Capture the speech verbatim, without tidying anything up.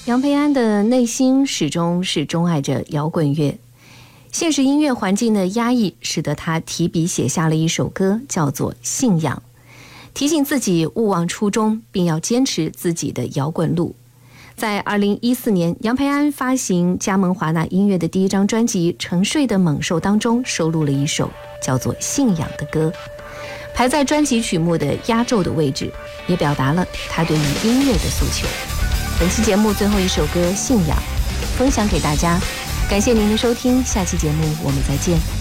杨培安的内心始终是钟爱着摇滚乐，现实音乐环境的压抑使得他提笔写下了一首歌，叫做《信仰》，提醒自己勿忘初衷，并要坚持自己的摇滚路。在二零一四年，杨培安发行加盟华纳音乐的第一张专辑《沉睡的猛兽》当中收录了一首叫做《信仰》的歌，排在专辑曲目的压轴的位置，也表达了他对于音乐的诉求。本期节目最后一首歌《信仰》分享给大家，感谢您的收听，下期节目我们再见。